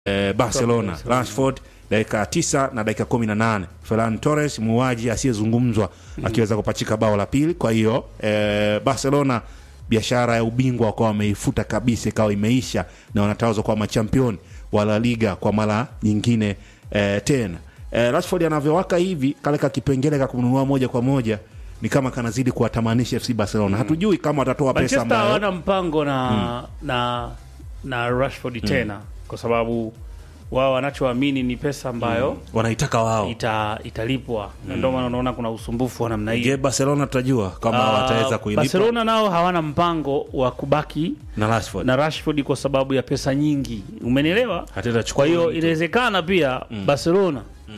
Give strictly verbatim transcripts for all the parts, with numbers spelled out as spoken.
eh, Barcelona. Rashford dakika tisa na dakika kumi na nane. Ferran Torres muuaji asiyezungumzwa mm. akiweza kupachika bao la pili. Kwa hiyo eh, Barcelona biashara ya ubingwa kwa wameifuta kabisa, ikawa imeisha na wanatawazwa kwa machampioni wa La Liga kwa mara nyingine eh, tena. Eh, Rashford anavyowaka hivi kale ka kipengele ka kununua moja kwa moja ni kama kanazidi kuwatamanisha F C Barcelona. Mm. Hatujui kama watatoa pesa ambayo Manchester wana mpango na mm. na na Rashford tena mm. kwa sababu wao wanachoamini ni pesa ambayo mm. wanaitaka wao ita italipwa. Mm. Ndio maana unaona kuna usumbufu wa namna hii. Je, Barcelona tutajua kama uh, wataweza kuilipa? Barcelona nao hawana mpango wa kubaki na Rashford. Na Rashford kwa sababu ya pesa nyingi. Umenielewa? Kwa hiyo inawezekana pia mm. Barcelona mm.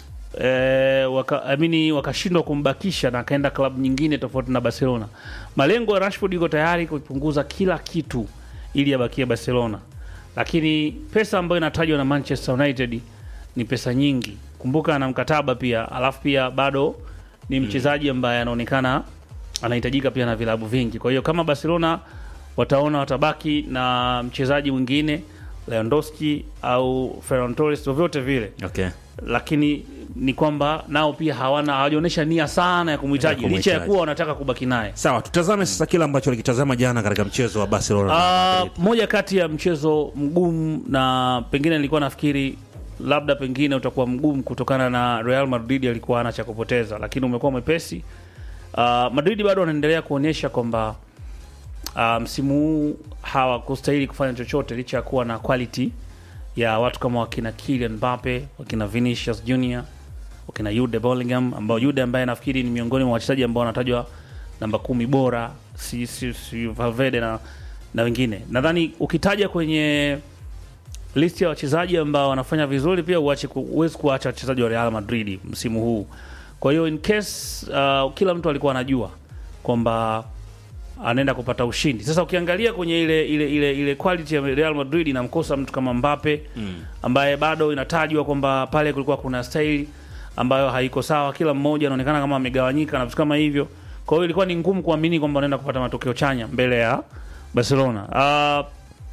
eh waka amini wakashindwa kumbakisha na akaenda klabu nyingine tofauti na Barcelona. Malengo ya Rashford yuko tayari kupunguza kila kitu ili abakie Barcelona. Lakini pesa ambayo inatajwa na Manchester United ni pesa nyingi. Kumbuka ana mkataba pia, alafu pia bado ni mchezaji ambaye anaonekana anahitajika pia na vilabu vingi. Kwa hiyo kama Barcelona wataona watabaki na mchezaji mwingine Lewandowski au Ferran Torres vyovyote vile. Okay. Lakini ni kwamba nao pia hawana hawajaonyesha nia sana ya kumhitaji licha ya kuwa wanataka kubaki naye. Sawa, tutazame sasa kile ambacho alikitazama jana katika mchezo wa Barcelona. Uh, moja kati ya mchezo mgumu na pengine nilikuwa nafikiri labda pengine utakuwa mgumu kutokana na Real Madrid alikuwa ana cha kupoteza, lakini umekuwa mwepesi. Uh, Madrid bado wanaendelea kuonyesha kwamba uh, msimu huu hawakustahili kufanya chochote licha ya kuwa na quality ya watu kama wakina Kylian Mbappe, wakina Vinicius Junior, wakina Jude Bellingham, ambao Jude ambaye nafikiri ni miongoni mwa wachezaji ambao wanatajwa namba kumi bora, si si, si Valverde na na wengine. Nadhani ukitaja kwenye listi ya wachezaji ambao wanafanya vizuri pia uache uweze kuacha wachezaji wa Real Madrid msimu huu. Kwa hiyo in case uh, kila mtu alikuwa anajua kwamba anaenda kupata ushindi. Sasa ukiangalia kwenye ile ile ile ile quality ya Real Madrid inamkosa mtu kama Mbappe mm. ambaye bado inatajwa kwamba pale kulikuwa kuna style ambayo haiko sawa, kila mmoja anaonekana kama amegawanyika na vitu kama hivyo. Kwa hiyo ilikuwa ni ngumu kuamini kwamba anaenda kupata matokeo chanya mbele ya Barcelona. Uh,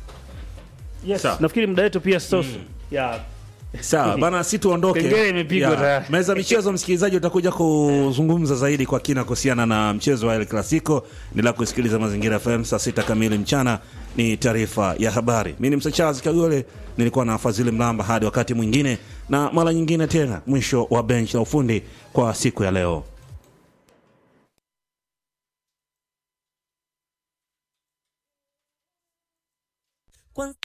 yes, so, nafikiri muda wetu pia sio mm. yeah. Sawa bana, si tuondoke. Kengele imepigwa tayari. Meza michezo, msikilizaji utakuja kuzungumza zaidi kwa kina kuhusiana na mchezo wa El Clasico. Ni la kusikiliza Mazingira F M saa sita kamili mchana ni taarifa ya habari. Mimi ni Msa Charles Kagole, nilikuwa na Fadhili Mlamba hadi wakati mwingine na mara nyingine tena. Mwisho wa bench la ufundi kwa siku ya leo. Kwa